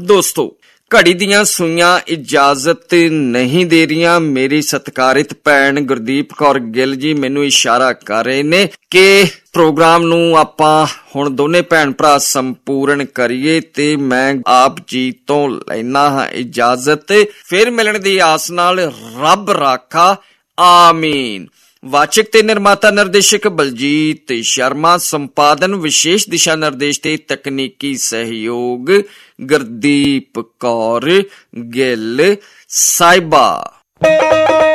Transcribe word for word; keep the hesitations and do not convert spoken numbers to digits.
ਦੋਸਤੋ, ਘੜੀ ਦੀਆਂ ਸੂਈਆਂ ਇਜਾਜ਼ਤ ਨਹੀਂ ਦੇ ਰਹੀਆਂ। ਮੇਰੀ ਸਤਿਕਾਰਿਤ ਭੈਣ ਗੁਰਦੀਪ ਕੌਰ ਗਿੱਲ ਜੀ ਮੈਨੂੰ ਇਸ਼ਾਰਾ ਕਰ ਰਹੇ ਨੇ ਕਿ ਪ੍ਰੋਗਰਾਮ ਨੂੰ ਆਪਾਂ ਹੁਣ ਦੋਨੇ ਭੈਣ ਭਰਾ ਸੰਪੂਰਨ ਕਰੀਏ ਤੇ ਮੈਂ ਆਪ ਜੀ ਤੋਂ ਲੈਣਾ ਹਾਂ ਇਜਾਜ਼ਤ। ਫਿਰ ਮਿਲਣ ਦੀ ਆਸ ਨਾਲ, ਰੱਬ ਰਾਖਾ, ਆਮੀਨ। ਵਾਚਕ ਤੇ ਨਿਰਮਾਤਾ ਨਿਰਦੇਸ਼ਕ ਬਲਜੀਤ ਸ਼ਰਮਾ, ਸੰਪਾਦਨ ਵਿਸ਼ੇਸ਼ ਦਿਸ਼ਾ ਨਿਰਦੇਸ਼ ਤੇ ਤਕਨੀਕੀ ਸਹਿਯੋਗ ਗੁਰਦੀਪ ਕੌਰ ਗਿੱਲ ਸਾਹਿਬਾ।